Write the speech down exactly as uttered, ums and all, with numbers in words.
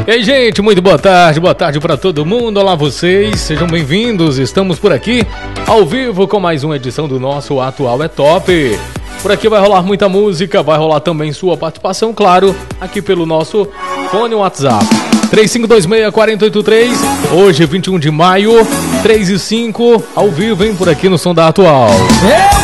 E aí, gente, muito boa tarde, boa tarde para todo mundo. Olá vocês, sejam bem-vindos. Estamos por aqui, ao vivo, com mais uma edição do nosso Atual é Top. Por aqui vai rolar muita música, vai rolar também sua participação, claro, aqui pelo nosso fone WhatsApp. três cinco dois seis, quatro oito três, hoje vinte e um de maio, três e cinco, ao vivo, hein, por aqui no Som da Atual.